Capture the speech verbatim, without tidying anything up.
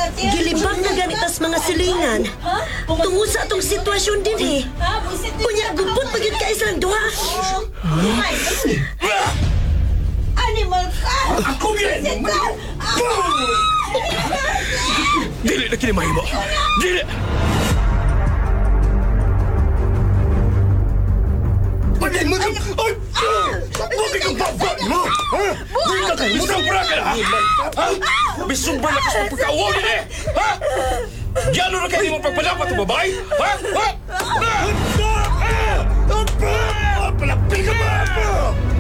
gilibak na ganitas mga silingan. Tungod sa atong sitwasyon din eh. Kunya, gupot pagit ka isang duha. Animal ka! Ako yan! Dili na kinimahimo! Dili! Pagay mo ka! Ay! Huwag kang babag mo! Ha? Huwag ka kayo! Sumbra ka na! Ha? May sumbra na kasi pagkawag din eh! Ha? Gano'n na kayo mo pagpalapat ng babae? Ha? Ha? Ha? Apa! Palapin ka ba? Apa!